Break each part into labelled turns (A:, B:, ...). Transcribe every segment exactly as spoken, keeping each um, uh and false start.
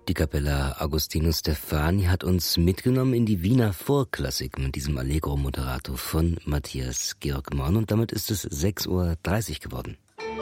A: Die Capella Agostino Stefani hat uns mitgenommen in die Wiener Vorklassik mit diesem Allegro Moderato von Matthias Georg Morn. Und damit ist es sechs Uhr dreißig geworden.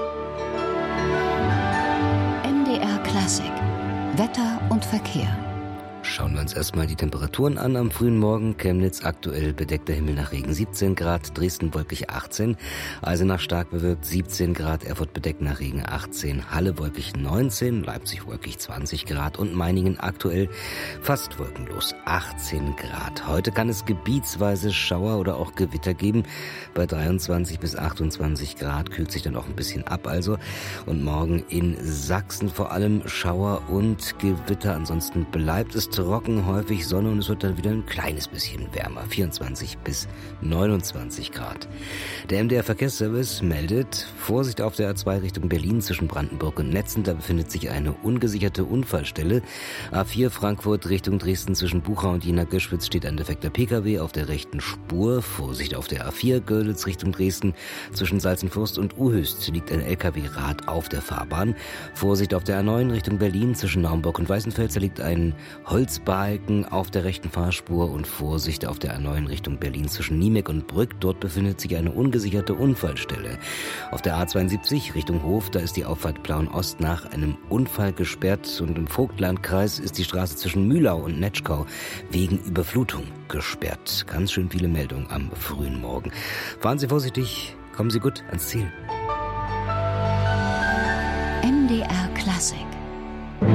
B: M D R Klassik. Wetter und Verkehr.
A: Schauen wir uns erstmal die Temperaturen an. Am frühen Morgen Chemnitz aktuell bedeckter Himmel nach Regen siebzehn Grad, Dresden wolkig achtzehn, Eisenach stark bewölkt siebzehn Grad, Erfurt bedeckt nach Regen achtzehn, Halle wolkig neunzehn, Leipzig wolkig zwanzig Grad und Meiningen aktuell fast wolkenlos achtzehn Grad. Heute kann es gebietsweise Schauer oder auch Gewitter geben. Bei dreiundzwanzig bis achtundzwanzig Grad kühlt sich dann auch ein bisschen ab also. Und morgen in Sachsen vor allem Schauer und Gewitter. Ansonsten bleibt es trocken, häufig Sonne und es wird dann wieder ein kleines bisschen wärmer, vierundzwanzig bis neunundzwanzig Grad. Der M D R Verkehrsservice meldet, Vorsicht auf der A zwei Richtung Berlin zwischen Brandenburg und Netzen, da befindet sich eine ungesicherte Unfallstelle. A vier Frankfurt Richtung Dresden zwischen Buchau und Jena Göschwitz steht ein defekter Pkw auf der rechten Spur. Vorsicht auf der A vier Görlitz Richtung Dresden zwischen Salzenfurst und Uhöst liegt ein Lkw-Rad auf der Fahrbahn. Vorsicht auf der A neun Richtung Berlin zwischen Naumburg und Weißenfels, da liegt ein Holzbalken auf der rechten Fahrspur und Vorsicht auf der A neun Richtung Berlin zwischen Niemeck und Brück. Dort befindet sich eine ungesicherte Unfallstelle. Auf der A zweiundsiebzig Richtung Hof, da ist die Auffahrt Plauen-Ost nach einem Unfall gesperrt und im Vogtlandkreis ist die Straße zwischen Mühlau und Netschkau wegen Überflutung gesperrt. Ganz schön viele Meldungen am frühen Morgen. Fahren Sie vorsichtig, kommen Sie gut ans Ziel.
B: M D R Klassik.